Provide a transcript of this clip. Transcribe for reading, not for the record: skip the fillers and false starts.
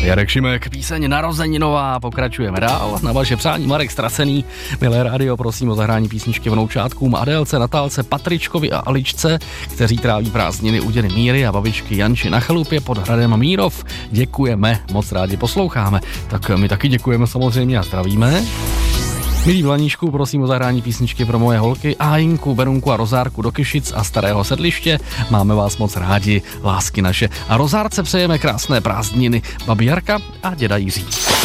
Jarek Šimek, píseň Narozeninová, pokračujeme dál. Na vaše přání Marek Stracený. Milé rádio, prosím o zahrání písničky vnoučátkům Adélce, Natálce, Patričkovi a Aličce, kteří tráví prázdniny u dědy Míry a babičky Janči na chalupě pod hradem Mírov. Děkujeme, moc rádi posloucháme. Tak my taky děkujeme samozřejmě a zdravíme. Milí Vlaníšku, prosím o zahrání písničky pro moje holky Ájinku, Berunku a Rozárku do Kyšic a Starého Sedliště. Máme vás moc rádi, lásky naše. A Rozárce přejeme krásné prázdniny babi Jarka a děda Jiří.